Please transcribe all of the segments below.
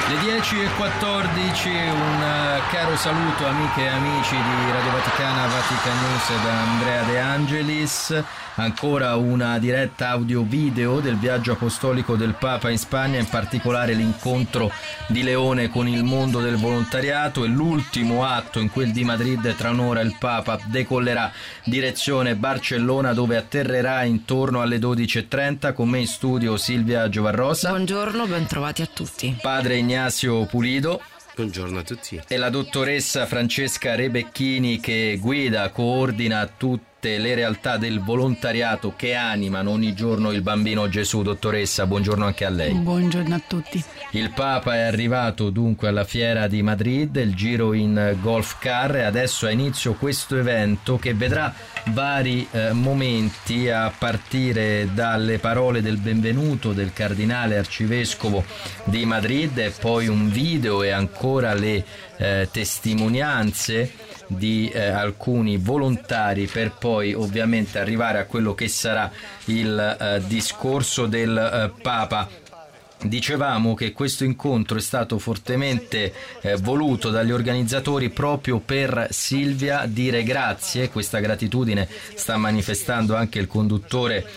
Le 10:14, un caro saluto amiche e amici di Radio Vaticana, Vatican News da Andrea De Angelis. Ancora una diretta audio-video del viaggio apostolico del Papa in Spagna, in particolare l'incontro di Leone con il mondo del volontariato e l'ultimo atto in quel di Madrid. Tra un'ora il Papa decollerà direzione Barcellona, dove atterrerà intorno alle 12:30. Con me in studio Silvia Giovarrosa. Buongiorno, ben trovati a tutti. Padre Ignazio Pulido. Buongiorno a tutti. E la dottoressa Francesca Rebecchini, che guida, coordina tutte le realtà del volontariato che animano ogni giorno il bambino Gesù. Dottoressa, buongiorno anche a lei. Buongiorno a tutti. Il Papa è arrivato dunque alla fiera di Madrid, il giro in golf car, e adesso ha inizio questo evento che vedrà vari momenti, a partire dalle parole del benvenuto del cardinale arcivescovo di Madrid, e poi un video e ancora le testimonianze di alcuni volontari, per poi ovviamente arrivare a quello che sarà il discorso del Papa. Dicevamo che questo incontro è stato fortemente voluto dagli organizzatori proprio per Silvia dire grazie. Questa gratitudine sta manifestando anche il conduttore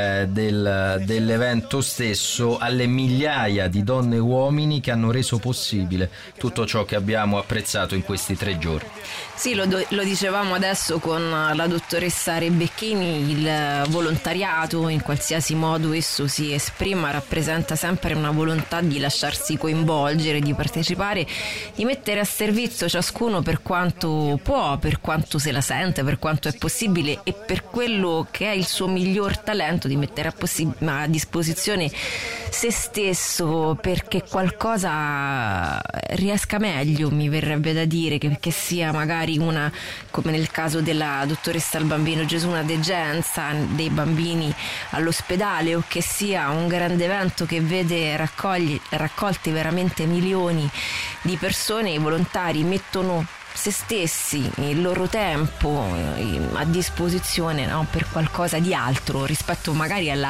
dell'evento stesso, alle migliaia di donne e uomini che hanno reso possibile tutto ciò che abbiamo apprezzato in questi 3 giorni. Sì, lo dicevamo adesso con la dottoressa Rebecchini, il volontariato, in qualsiasi modo esso si esprima, rappresenta sempre una volontà di lasciarsi coinvolgere, di partecipare, di mettere a servizio ciascuno per quanto può, per quanto se la sente, per quanto è possibile e per quello che è il suo miglior talento, di mettere a disposizione se stesso perché qualcosa riesca meglio, mi verrebbe da dire, che sia magari una, come nel caso della dottoressa al bambino Gesù, una degenza dei bambini all'ospedale, o che sia un grande evento che vede raccolti veramente milioni di persone. I volontari mettono se stessi, il loro tempo a disposizione, no, per qualcosa di altro rispetto magari al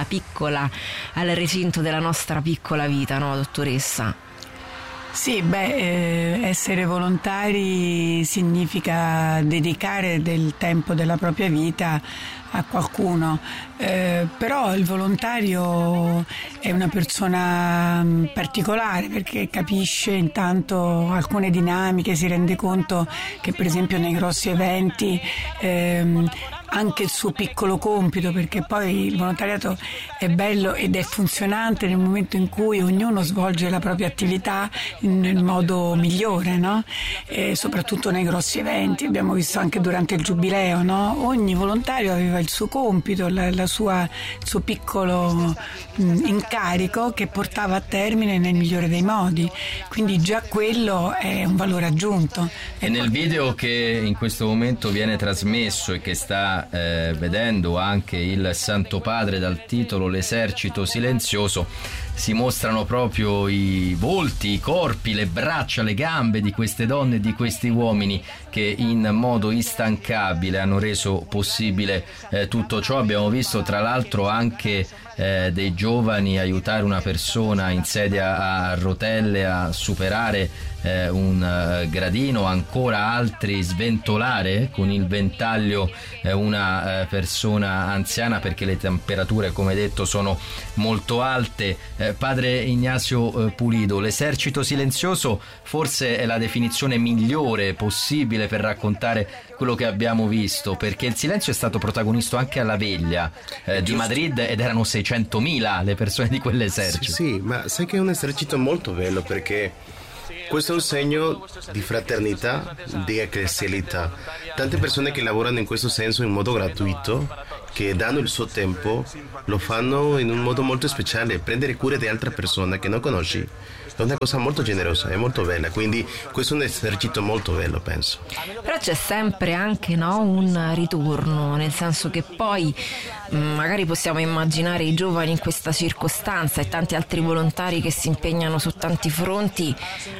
recinto della nostra piccola vita, no, dottoressa? Sì, essere volontari significa dedicare del tempo della propria vita a qualcuno, però il volontario è una persona particolare perché capisce intanto alcune dinamiche, si rende conto che per esempio nei grossi eventi anche il suo piccolo compito, perché poi il volontariato è bello ed è funzionante nel momento in cui ognuno svolge la propria attività nel modo migliore, no? Soprattutto nei grossi eventi, abbiamo visto anche durante il giubileo, no? Ogni volontario aveva il suo compito, il suo piccolo incarico che portava a termine nel migliore dei modi, quindi già quello è un valore aggiunto. E nel video che in questo momento viene trasmesso e che sta vedendo anche il Santo Padre dal titolo L'esercito silenzioso, si mostrano proprio i volti, i corpi, le braccia, le gambe di queste donne e di questi uomini che in modo instancabile hanno reso possibile tutto ciò. Abbiamo visto tra l'altro anche dei giovani aiutare una persona in sedia a rotelle a superare un gradino, ancora altri sventolare con il ventaglio una persona anziana, perché le temperature, come detto, sono molto alte. Padre Ignazio Pulido, l'esercito silenzioso forse è la definizione migliore possibile per raccontare quello che abbiamo visto, perché il silenzio è stato protagonista anche alla veglia di Madrid ed erano 600.000 le persone di quell'esercito. Sì, ma sai che è un esercito molto bello, perché questo è un segno di fraternità, di ecclesialità. Tante persone che lavorano in questo senso in modo gratuito, che danno il suo tempo, lo fanno in un modo molto speciale. Prendere cura di altre persone che non conosci è una cosa molto generosa, è molto bella, quindi questo è un esercito molto bello, penso. Però c'è sempre anche, no, un ritorno, nel senso che poi magari possiamo immaginare i giovani in questa circostanza e tanti altri volontari che si impegnano su tanti fronti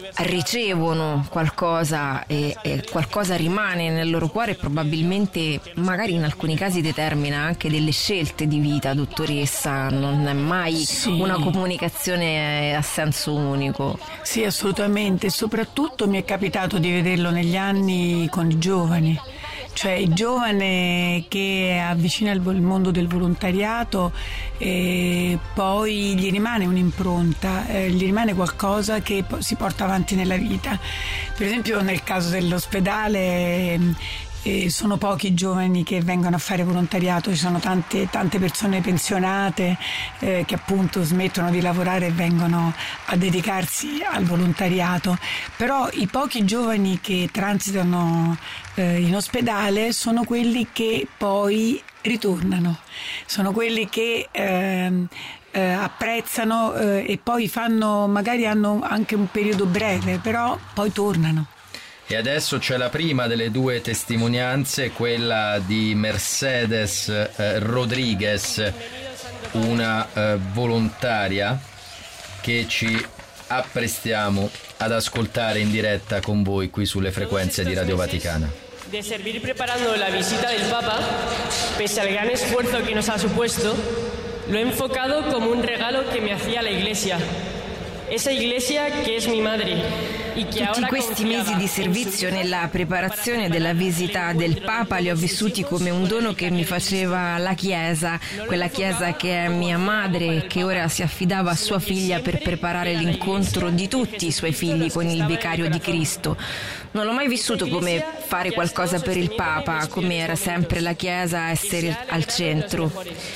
ricevono qualcosa e qualcosa rimane nel loro cuore e probabilmente magari in alcuni casi determina anche delle scelte di vita, dottoressa, non è mai una comunicazione a senso unico. Sì, assolutamente, soprattutto mi è capitato di vederlo negli anni con i giovani. Cioè il giovane che avvicina il mondo del volontariato e poi gli rimane un'impronta, gli rimane qualcosa che si porta avanti nella vita. Per esempio nel caso dell'ospedale sono pochi i giovani che vengono a fare volontariato, ci sono tante persone pensionate che appunto smettono di lavorare e vengono a dedicarsi al volontariato, però i pochi giovani che transitano in ospedale sono quelli che poi ritornano, sono quelli che apprezzano e poi magari hanno anche un periodo breve, però poi tornano. E adesso c'è la prima delle due testimonianze, quella di Mercedes Rodriguez, una volontaria che ci apprestiamo ad ascoltare in diretta con voi qui sulle frequenze di Radio Vaticana. De servir preparando la visita del Papa, pese al gran esfuerzo que nos ha supuesto, lo he enfocado como un regalo que me hacía la Iglesia. Esa Iglesia que es mi madre. Tutti questi mesi di servizio nella preparazione della visita del Papa li ho vissuti come un dono che mi faceva la Chiesa, quella Chiesa che è mia madre, che ora si affidava a sua figlia per preparare l'incontro di tutti i suoi figli con il Vicario di Cristo. Non l'ho mai vissuto come fare qualcosa per il Papa, come era sempre la Chiesa a essere al centro.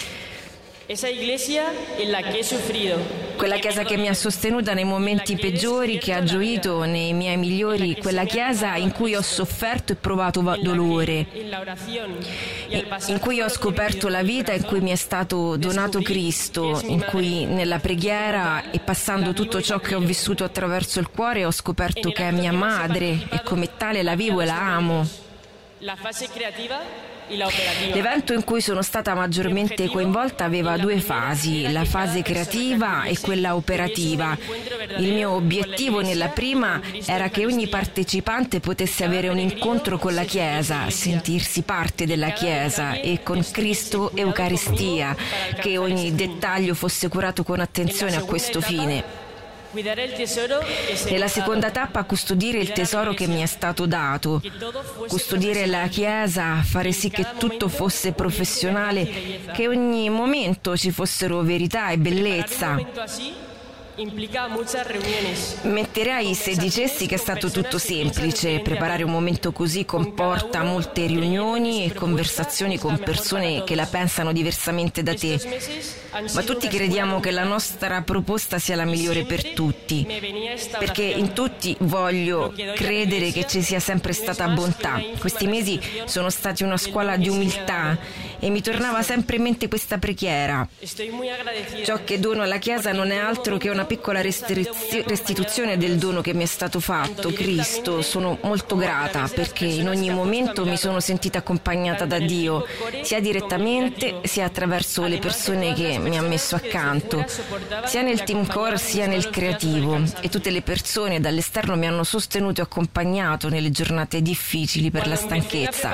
Quella Chiesa che mi ha sostenuta nei momenti peggiori, che ha gioito nei miei migliori, quella Chiesa in cui ho sofferto e provato dolore, in cui ho scoperto la vita, in cui mi è stato donato Cristo, in cui nella preghiera e passando tutto ciò che ho vissuto attraverso il cuore ho scoperto che è mia madre e come tale la vivo e la amo. L'evento in cui sono stata maggiormente coinvolta aveva due fasi, la fase creativa e quella operativa. Il mio obiettivo nella prima era che ogni partecipante potesse avere un incontro con la Chiesa, sentirsi parte della Chiesa e con Cristo Eucaristia, che ogni dettaglio fosse curato con attenzione a questo fine. Nella seconda tappa custodire il tesoro che mi è stato dato, custodire la Chiesa, fare sì che tutto fosse professionale, che ogni momento ci fossero verità e bellezza. Mentirei se dicessi che è stato tutto semplice. Preparare un momento così comporta molte riunioni e conversazioni con persone che la pensano diversamente da te. Ma tutti crediamo che la nostra proposta sia la migliore per tutti, perché in tutti voglio credere che ci sia sempre stata bontà. Questi mesi sono stati una scuola di umiltà e mi tornava sempre in mente questa preghiera. Ciò che dono alla Chiesa non è altro che una piccola restituzione del dono che mi è stato fatto, Cristo. Sono molto grata perché in ogni momento mi sono sentita accompagnata da Dio, sia direttamente sia attraverso le persone che mi ha messo accanto, sia nel team core sia nel creativo, e tutte le persone dall'esterno mi hanno sostenuto e accompagnato nelle giornate difficili per la stanchezza.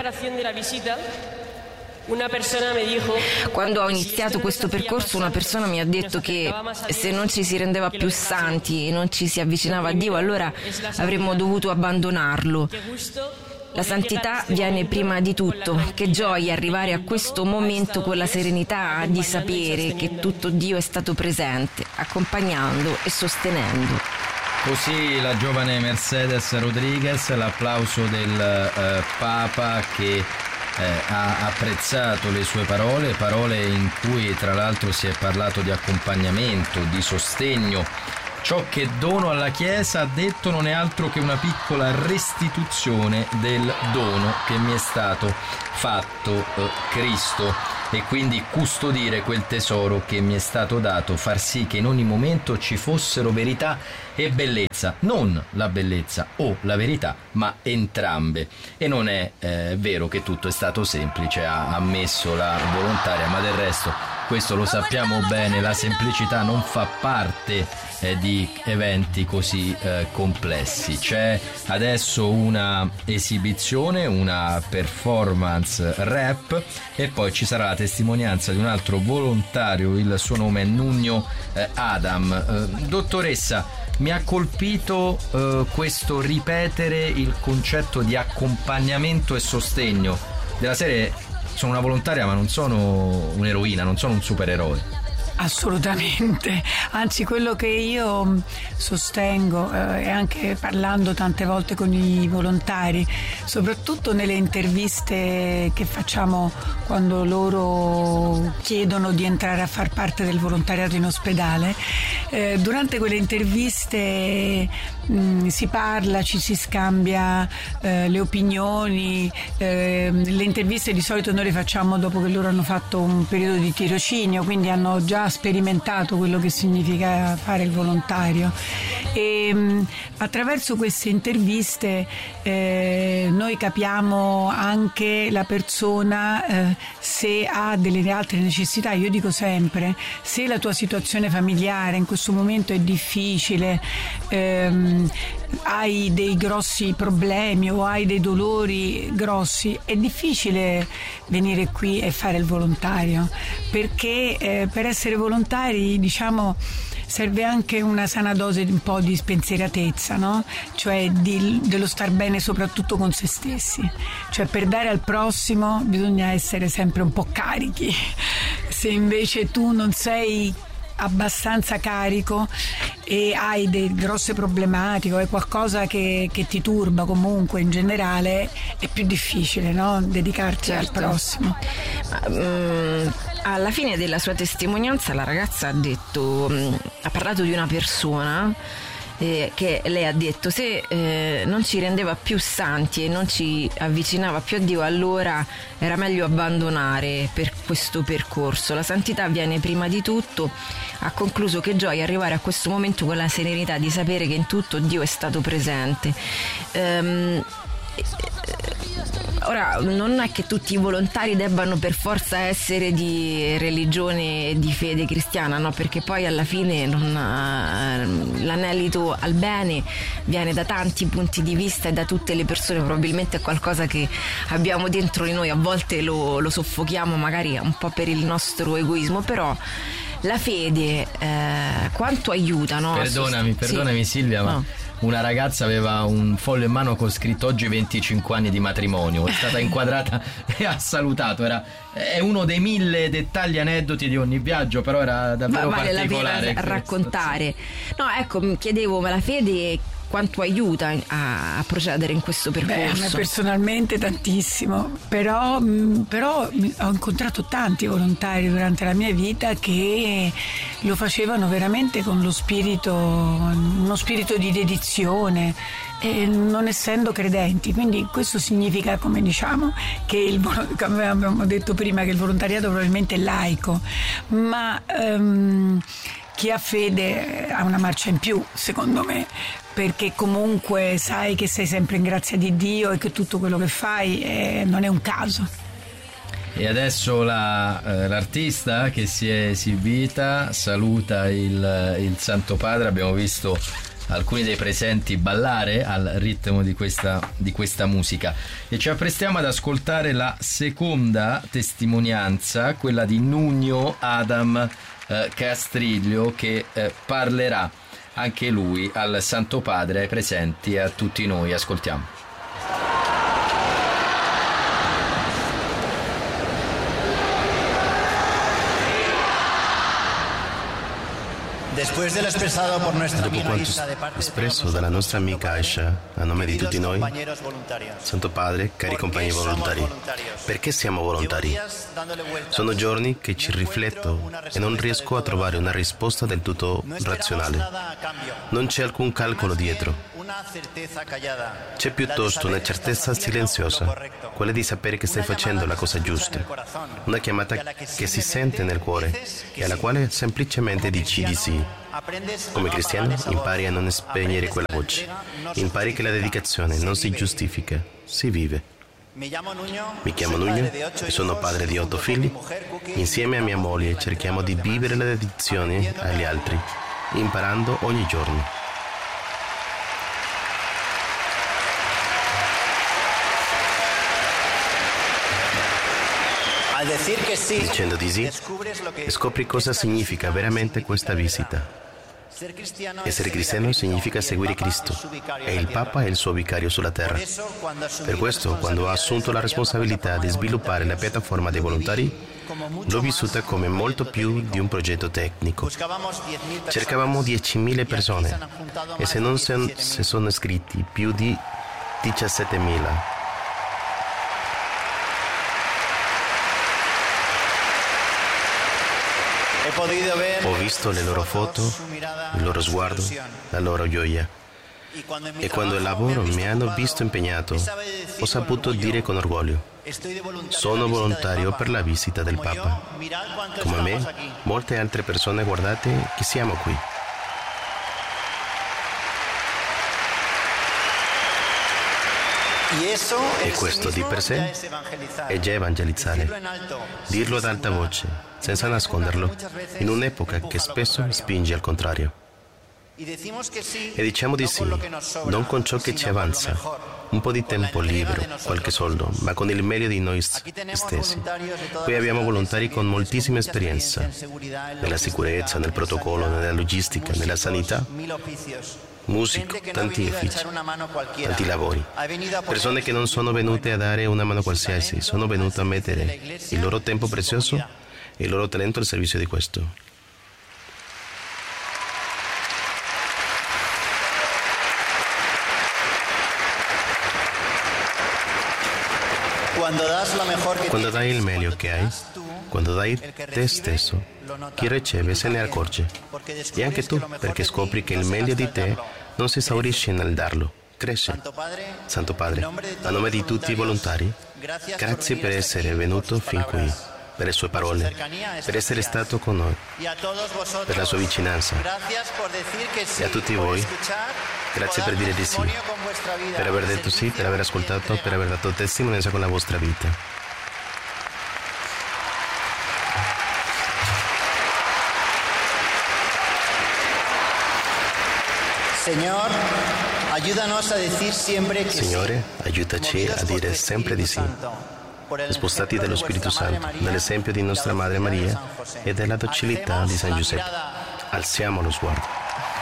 Quando ho iniziato questo percorso, una persona mi ha detto che se non ci si rendeva più santi e non ci si avvicinava a Dio, allora avremmo dovuto abbandonarlo. La santità viene prima di tutto. Che gioia arrivare a questo momento con la serenità di sapere che tutto Dio è stato presente, accompagnando e sostenendo. Così la giovane Mercedes Rodriguez, l'applauso del Papa che ha apprezzato le sue parole in cui tra l'altro si è parlato di accompagnamento, di sostegno. Ciò che dono alla Chiesa, ha detto, non è altro che una piccola restituzione del dono che mi è stato fatto Cristo, e quindi custodire quel tesoro che mi è stato dato, far sì che in ogni momento ci fossero verità e bellezza, non la bellezza o la verità, ma entrambe. E non è vero che tutto è stato semplice, ha ammesso la volontaria, ma del resto questo lo sappiamo bene, la semplicità non fa parte di eventi così complessi. C'è adesso una esibizione, una performance rap, e poi ci sarà la testimonianza di un altro volontario, il suo nome è Nuno Adam. Dottoressa, mi ha colpito questo ripetere il concetto di accompagnamento e sostegno. Della serie, sono una volontaria ma non sono un'eroina, non sono un supereroe. Assolutamente, anzi quello che io sostengo e anche parlando tante volte con i volontari, soprattutto nelle interviste che facciamo quando loro chiedono di entrare a far parte del volontariato in ospedale, durante quelle interviste si parla, ci si scambia le opinioni, le interviste di solito noi le facciamo dopo che loro hanno fatto un periodo di tirocinio, quindi hanno già sperimentato quello che significa fare il volontario, e attraverso queste interviste noi capiamo anche la persona se ha delle altre necessità. Io dico sempre, se la tua situazione familiare in questo momento è difficile, hai dei grossi problemi o hai dei dolori grossi, è difficile venire qui e fare il volontario, perché per essere volontari, diciamo, serve anche una sana dose di un po' di spensieratezza, no? Cioè dello star bene soprattutto con se stessi, cioè per dare al prossimo bisogna essere sempre un po' carichi. Se invece tu non sei abbastanza carico e hai delle grosse problematiche o hai qualcosa che ti turba, comunque in generale è più difficile, no? Dedicarti al prossimo. Alla fine della sua testimonianza la ragazza ha parlato di una persona che lei ha detto se non ci rendeva più santi e non ci avvicinava più a Dio, allora era meglio abbandonare per questo percorso. La santità viene prima di tutto. Ha concluso che gioia arrivare a questo momento con la serenità di sapere che in tutto Dio è stato presente. Ora, non è che tutti i volontari debbano per forza essere di religione e di fede cristiana, no? Perché poi alla fine l'anelito al bene viene da tanti punti di vista e da tutte le persone. Probabilmente è qualcosa che abbiamo dentro di noi, a volte lo soffochiamo magari un po' per il nostro egoismo, però la fede quanto aiuta, no? Perdonami sì. Silvia, ma no. Una ragazza aveva un foglio in mano con scritto oggi 25 anni di matrimonio, è stata inquadrata e ha salutato. È uno dei 1000 dettagli, aneddoti di ogni viaggio, però era davvero particolare. La pena raccontare. No, ecco, mi chiedevo, ma la fede quanto aiuta a procedere in questo percorso? A me personalmente tantissimo, però ho incontrato tanti volontari durante la mia vita che lo facevano veramente con uno spirito di dedizione, non essendo credenti. Quindi questo significa, come diciamo, che come abbiamo detto prima, che il volontariato probabilmente è laico, ma chi ha fede ha una marcia in più, secondo me, perché comunque sai che sei sempre in grazia di Dio e che tutto quello che fai non è un caso. E adesso l'artista che si è esibita saluta il Santo Padre. Abbiamo visto alcuni dei presenti ballare al ritmo di questa musica e ci apprestiamo ad ascoltare la seconda testimonianza, quella di Nuno Adam Castriglio, che parlerà anche lui al Santo Padre, ai presenti e a tutti noi. Ascoltiamo. Dopo quanto espresso dalla nostra amica Aisha a nome di tutti noi, Santo Padre, cari compagni volontari, perché siamo volontari? Sono giorni che ci rifletto e non riesco a trovare una risposta del tutto razionale. Non c'è alcun calcolo dietro. C'è piuttosto una certezza silenziosa, quella di sapere che stai facendo la cosa giusta, una chiamata che si sente nel cuore e alla quale semplicemente dici di sì. Come cristiano impari a non spegnere quella voce, impari che la dedicazione non si giustifica, si vive. Mi chiamo Nuño e sono padre di 8 figli. Insieme a mia moglie cerchiamo di vivere la dedizione agli altri, imparando ogni giorno. Dicendo di sì, scopri cosa significa veramente questa visita. Essere cristiano significa seguire Cristo e il Papa è il suo vicario sulla terra. Per questo, quando ho assunto la responsabilità di sviluppare la piattaforma dei volontari, l'ho vissuta come molto più di un progetto tecnico. Cercavamo 10.000 persone e se non si sono iscritti più di 17.000. Ho visto le loro foto, il loro sguardo, la loro gioia. E quando il lavoro mi hanno visto impegnato, ho saputo dire con orgoglio: sono volontario per la visita del Papa. Come me, molte altre persone, guardate che siamo qui. E questo di per sé è già evangelizzare. Dirlo ad alta voce, senza nasconderlo, in un'epoca che spesso spinge al contrario. E diciamo di sì, non con ciò che ci avanza, un po' di tempo libero, qualche soldo, ma con il meglio di noi stessi. Qui abbiamo volontari con moltissima esperienza, nella sicurezza, nel protocollo, nella logistica, nella sanità. Musico, tanti uffici, tanti lavori. Persone che non sono venute a dare una mano qualsiasi, sono venute a mettere il loro tempo prezioso e il loro talento al servizio di questo. Quando dai il meglio che hai, quando dai te stesso, chi riceve se ne accorge. E anche tu, perché scopri che il meglio di te non si esaurisce nel darlo, cresce. Santo Padre, a nome di tutti i volontari, grazie per essere venuto fin qui, per le sue parole, per essere stato con noi, per la sua vicinanza. E a tutti voi, grazie per dire di sì, per aver detto sì, per aver ascoltato, per aver dato testimonianza con la vostra vita. Signore, aiutaci a dire sempre di sì, spostati dallo Spirito Santo, dall'esempio di nostra Madre Maria e dalla docilità di San Giuseppe. Alziamo lo sguardo.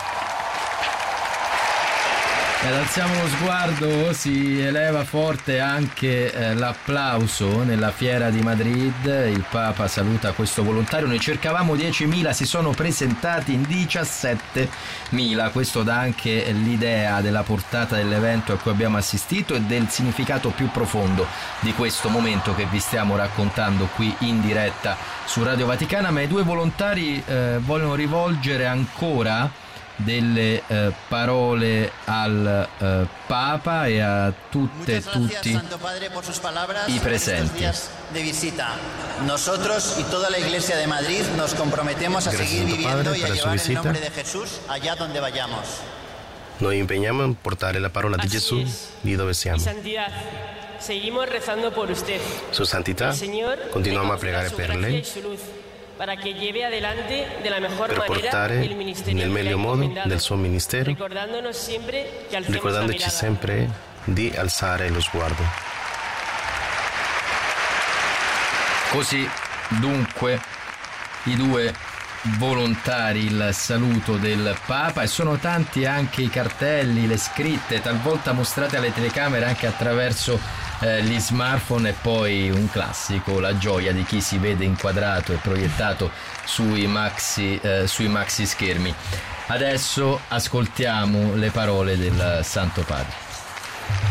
Ed alziamo lo sguardo, si eleva forte anche l'applauso nella fiera di Madrid. Il Papa saluta questo volontario. Noi cercavamo 10.000, si sono presentati in 17.000. Questo dà anche l'idea della portata dell'evento a cui abbiamo assistito e del significato più profondo di questo momento che vi stiamo raccontando qui in diretta su Radio Vaticana. Ma i due volontari vogliono rivolgere ancora delle parole al Papa e a tutti i presenti. Nosotros y toda la Iglesia de Madrid nos comprometemos a seguir viviendo y a llevar el nombre de Jesús allá donde vayamos. Noi impegniamo a portare la parola di Gesù lì dove siamo. Su Santità, continuiamo a pregare per lei, per portare nel meglio modo del suo ministero, ricordandoci sempre di alzare lo sguardo. Così dunque i due volontari, il saluto del Papa, e sono tanti anche i cartelli, le scritte, talvolta mostrate alle telecamere anche attraverso gli smartphone, e poi un classico, la gioia di chi si vede inquadrato e proiettato sui maxi schermi. Adesso ascoltiamo le parole del Santo Padre.